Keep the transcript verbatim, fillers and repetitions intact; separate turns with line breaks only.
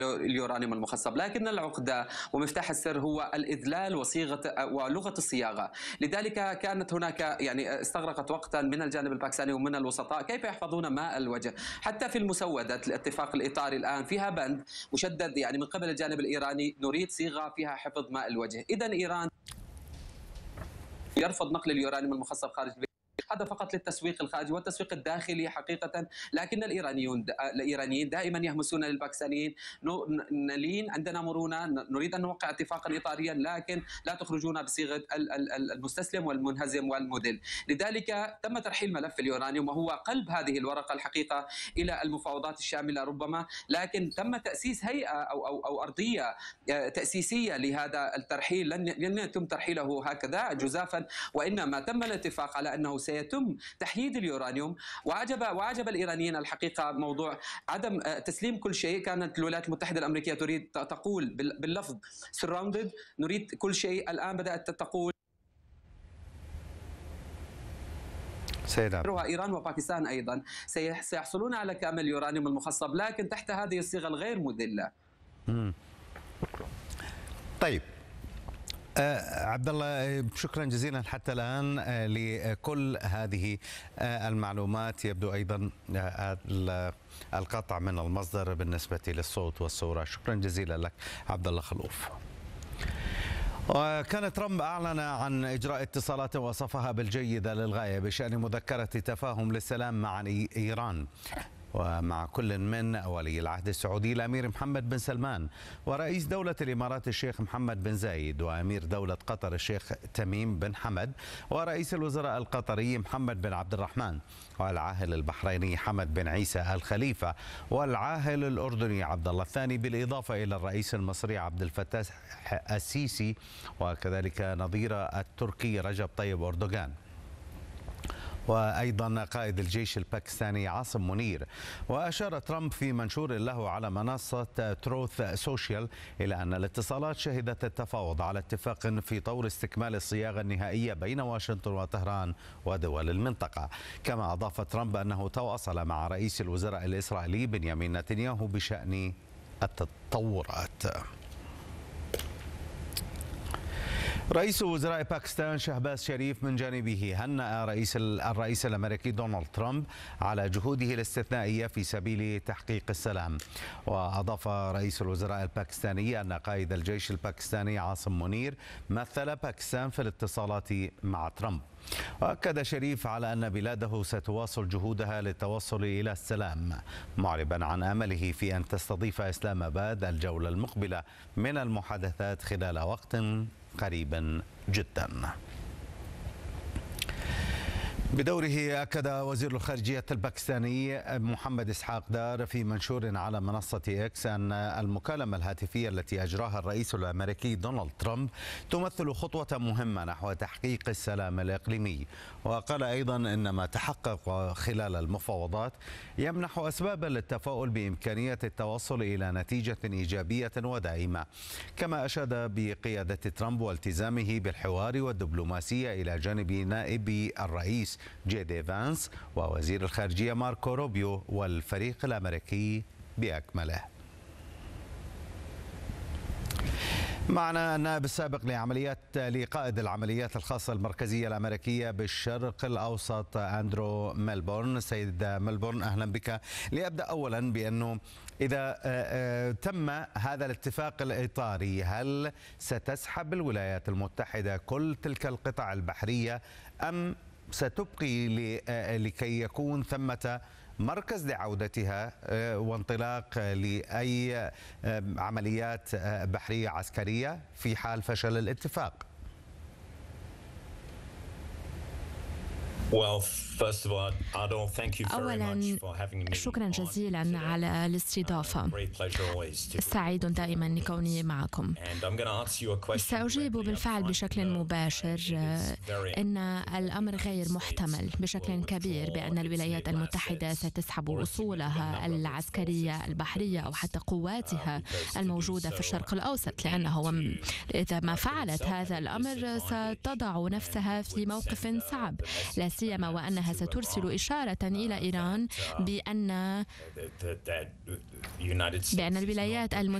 اليورانيوم المخصب، لكن العقدة ومفتاح السر هو الإذلال وصيغة ولغة الصياغة. لذلك كانت هناك يعني استغرقت وقتا من الجانب الباكستاني ومن الوسطاء كيف يحفظون ماء الوجه. حتى في المسودة الاتفاق الإطاري الآن فيها بند مشدد يعني من قبل الجانب الإيراني نريد صيغة فيها حفظ ماء الوجه. إذن إيران يرفض نقل اليورانيوم المخصب خارج البلاد، هذا فقط للتسويق الخارجي والتسويق الداخلي حقيقة. لكن الإيرانيون الإيرانيين دائما يهمسون للباكستانيين نلين عندنا مرونة، نريد أن نوقع اتفاقا إطاريا لكن لا تخرجونا بصيغة المستسلم والمنهزم والمذل. لذلك تم ترحيل ملف اليورانيوم وهو قلب هذه الورقة الحقيقة إلى المفاوضات الشاملة ربما، لكن تم تأسيس هيئة أو أو أو أرضية تأسيسية لهذا الترحيل. لن لن يتم ترحيله هكذا جزافا، وإنما تم الاتفاق على أنه سيتم تحييد اليورانيوم. وعجب وعجب الإيرانيين الحقيقة موضوع عدم تسليم كل شيء. كانت الولايات المتحدة الأمريكية تريد تقول باللفظ surrounded، نريد كل شيء. الآن بدأت تقول سيدة إيران وباكستان أيضا سيحصلون على كامل اليورانيوم المخصب، لكن تحت هذه الصيغة الغير مذلة.
طيب آه عبد الله، شكرا جزيلا حتى الآن آه لكل هذه آه المعلومات. يبدو أيضا آه القطع من المصدر بالنسبة للصوت والصورة. شكرا جزيلا لك عبد الله خلوف. وكان ترامب أعلن عن إجراء اتصالات وصفها بالجيدة للغاية بشأن مذكرة تفاهم للسلام مع إيران ومع كل من ولي العهد السعودي الأمير محمد بن سلمان ورئيس دولة الإمارات الشيخ محمد بن زايد وأمير دولة قطر الشيخ تميم بن حمد ورئيس الوزراء القطري محمد بن عبد الرحمن والعاهل البحريني حمد بن عيسى الخليفة والعاهل الأردني عبد الله الثاني، بالإضافة إلى الرئيس المصري عبد الفتاح السيسي وكذلك نظيره التركي رجب طيب أردوغان، وأيضا قائد الجيش الباكستاني عاصم منير. وأشار ترامب في منشور له على منصة تروث سوشيال إلى أن الاتصالات شهدت التفاوض على اتفاق في طور استكمال الصياغة النهائية بين واشنطن وطهران ودول المنطقة. كما أضاف ترامب أنه تواصل مع رئيس الوزراء الإسرائيلي بنيامين نتنياهو بشأن التطورات. رئيس وزراء باكستان شهباز شريف من جانبه هنأ رئيس الرئيس الأمريكي دونالد ترامب على جهوده الاستثنائية في سبيل تحقيق السلام. وأضاف رئيس الوزراء الباكستاني أن قائد الجيش الباكستاني عاصم منير مثل باكستان في الاتصالات مع ترامب. وأكد شريف على أن بلاده ستواصل جهودها للتوصل إلى السلام، معربا عن أمله في أن تستضيف إسلام آباد الجولة المقبلة من المحادثات خلال وقت قريب جدا. بدوره أكد وزير الخارجية الباكستاني محمد إسحاق دار في منشور على منصة إكس أن المكالمة الهاتفية التي أجراها الرئيس الأمريكي دونالد ترامب تمثل خطوة مهمة نحو تحقيق السلام الإقليمي. وقال أيضا إن ما تحقق خلال المفاوضات يمنح أسبابا للتفاؤل بإمكانية التوصل إلى نتيجة إيجابية ودائمة. كما أشاد بقيادة ترامب والتزامه بالحوار والدبلوماسية إلى جانب نائب الرئيس جي دي فانس ووزير الخارجية ماركو روبيو والفريق الأمريكي بأكمله. معنا النائب السابق لعمليات لقائد العمليات الخاصة المركزية الأمريكية بالشرق الأوسط أندرو ميلبورن. سيد ميلبورن، أهلا بك. لأبدأ أولا بأنه إذا تم هذا الاتفاق الإطاري هل ستسحب الولايات المتحدة كل تلك القطع البحرية أم ستبقي لكي يكون ثمة مركز لعودتها وانطلاق لأي عمليات بحرية عسكرية في حال فشل الاتفاق؟
أولا شكرا جزيلا على الاستضافة، سعيد دائما لكوني معكم. سأجيب بالفعل بشكل مباشر إن الأمر غير محتمل بشكل كبير بأن الولايات المتحدة ستسحب أصولها العسكرية البحرية أو حتى قواتها الموجودة في الشرق الأوسط، لأنه إذا ما فعلت هذا الأمر ستضع نفسها في موقف صعب، لا سيما وأنها سترسل إشارة إلى إيران بأن بأن الولايات المتحدة